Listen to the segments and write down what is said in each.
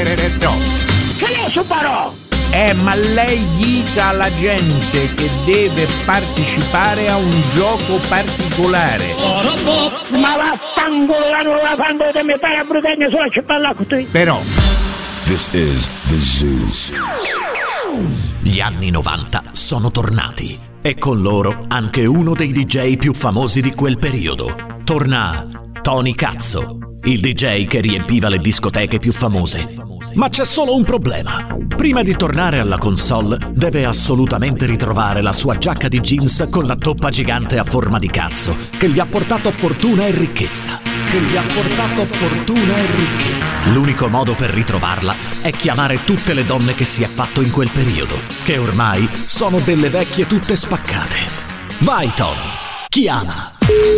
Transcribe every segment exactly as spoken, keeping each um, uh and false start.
Che ne so parò? Eh, ma lei dica alla gente che deve partecipare a un gioco particolare. Ma vaffanculo, la quando te mi fai a brutenne sulla ci parla con te. Però This is the Zoo. Gli anni novanta sono tornati e con loro anche uno dei D J più famosi di quel periodo. Torna Tony Cazzo, il D J che riempiva le discoteche più famose. Ma c'è solo un problema. Prima di tornare alla console deve assolutamente ritrovare la sua giacca di jeans con la toppa gigante a forma di cazzo che gli ha portato fortuna e ricchezza. Che gli ha portato fortuna e ricchezza. L'unico modo per ritrovarla è chiamare tutte le donne che si è fatto in quel periodo, che ormai sono delle vecchie tutte spaccate. Vai Tony, chiama!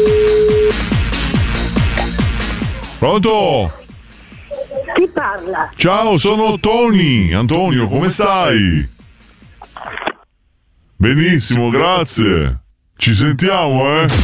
Pronto? Chi parla? Ciao, sono Tony. Antonio, come stai? Benissimo, grazie. Ci sentiamo, eh?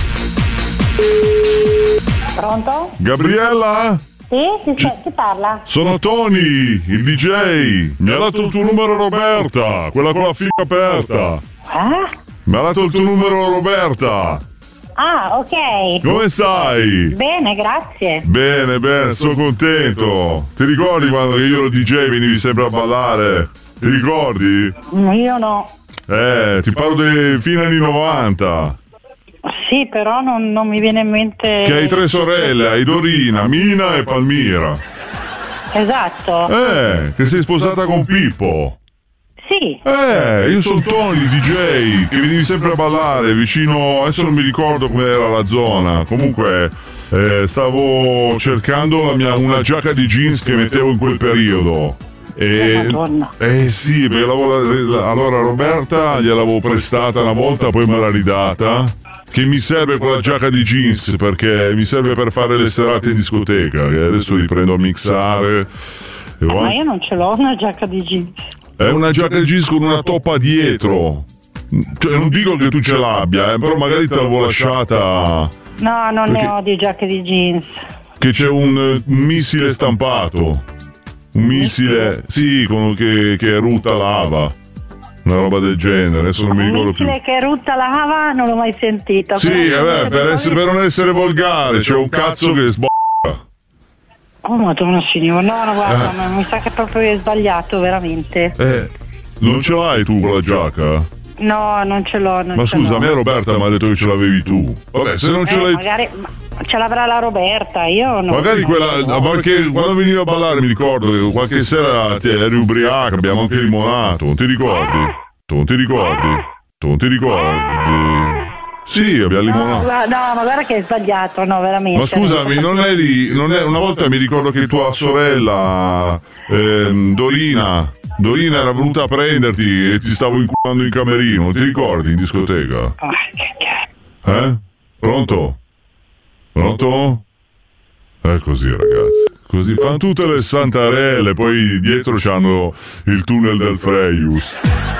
Pronto? Gabriella? Sì, chi, Ci... chi parla? Sono Tony, il D J. Mi ha dato il tuo numero Roberta, quella con la figa aperta. Eh? Mi ha dato il tuo numero Roberta. Ah, ok. Come stai? Bene, grazie. Bene, bene, sono contento. Ti ricordi quando io ero D J venivi sempre a ballare? Ti ricordi? Io no. Eh, ti parlo dei fine anni novanta. Sì, però non, non mi viene in mente... Che hai tre sorelle, hai Dorina, Mina e Palmira. Esatto. Eh, che sei sposata con Pippo. Sì. Eh, io sono Tony, il D J, che venivi sempre a ballare vicino, adesso non mi ricordo come era la zona, comunque eh, stavo cercando la mia, una giacca di jeans che mettevo in quel periodo. E, eh sì, perché l'avevo, allora Roberta gliel'avevo prestata una volta, poi me l'ha ridata, che mi serve quella giacca di jeans perché mi serve per fare le serate in discoteca, che adesso riprendo a mixare. Eh, ma io non ce l'ho una giacca di jeans. È una giacca di jeans con una toppa dietro. Cioè, non dico che tu ce l'abbia, eh, però magari te l'avevo lasciata. No, non ne ho di giacche di jeans. Che c'è un, un missile stampato. Un missile, sì, con, che, che erutta lava. Una roba del genere, adesso non mi ricordo più. Un missile che erutta lava non l'ho mai sentito. Sì, eh beh, per, essere, per non essere volgare, c'è un cazzo che sbocca. Oh madonna signora, no, no guarda, eh. mi sa che proprio hai sbagliato, veramente. Eh, non ce l'hai tu quella giacca? No, non ce l'ho, non Ma ce scusa, l'ho. a me Roberta mi ha detto che ce l'avevi tu. Vabbè, se non eh, ce l'hai magari ce l'avrà la Roberta, io no. Magari quella, no. perché quando venivi a ballare mi ricordo che qualche sera ti eri ubriaca, abbiamo anche limonato, non ti ricordi? Eh? Tu non ti ricordi? Eh? Tu non ti ricordi? Sì, abbiamo limonato. No, no, ma guarda che hai sbagliato, no, veramente. Ma scusami, non eri, non è, una volta mi ricordo che tua sorella ehm, Dorina Dorina era venuta a prenderti e ti stavo inculando in camerino, ti ricordi, in discoteca? Eh? Pronto? Pronto? È così ragazzi, così fanno tutte le santarelle, poi dietro c'hanno il tunnel del Frejus.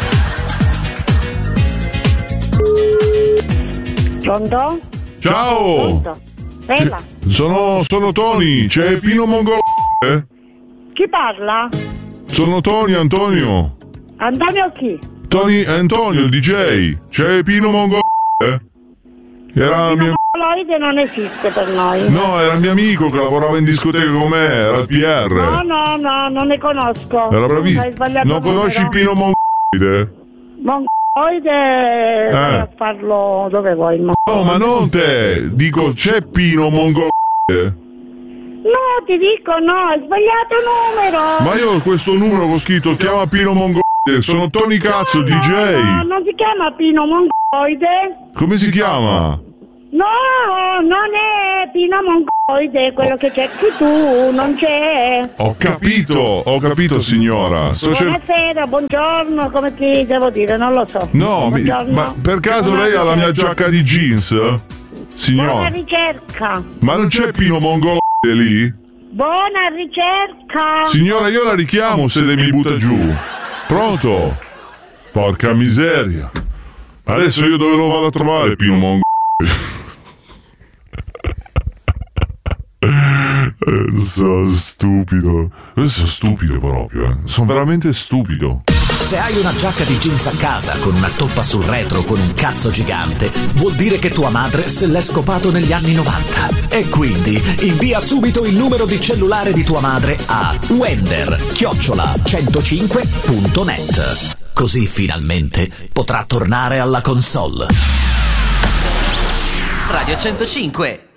Pronto? Ciao! Pronto? Bella. Sono, sono Tony, c'è Pino Mongolo. Eh? Chi parla? Sono Tony Antonio. Antonio chi? Tony Antonio, il D J. C'è Pino Mongolo. Eh? Era mio... Mongoloide non esiste per noi. No, era il mio amico che lavorava in discoteca con me, era il P R. No, no, no, non ne conosco. Era bravissimo. Non conosci Pino Mongoloide? Mongoloide, Eh. vai a farlo dove vuoi. Ma... No, ma non te. Dico, c'è Pino Mongoloide? No, ti dico no, hai sbagliato numero. Ma io ho questo numero con scritto chiama Pino Mongoloide. Sono Tony Cazzo, no, D J. No, non si chiama Pino Mongoloide. Come si chiama? No, non è Pino Mongoloide, quello che cerchi tu, non c'è. Ho capito, ho capito signora. Sto cer- Buonasera, buongiorno, come ti devo dire, non lo so. No, mi- Buongiorno. ma per caso lei ha la mia giacca di jeans? Buona Signora, ricerca. ma non c'è Pino Mongoloide lì? Buona ricerca. Signora, io la richiamo se lei mi butta giù. Pronto? Porca miseria. Adesso io dove lo vado a trovare Pino Mongoloide? Eh, sono stupido. Sono stupido proprio, eh. Sono veramente stupido. Se hai una giacca di jeans a casa con una toppa sul retro con un cazzo gigante, vuol dire che tua madre se l'è scopato negli anni novanta. E quindi invia subito il numero di cellulare di tua madre a wender chiocciola centocinque punto net. Così finalmente potrà tornare alla console. Radio centocinque.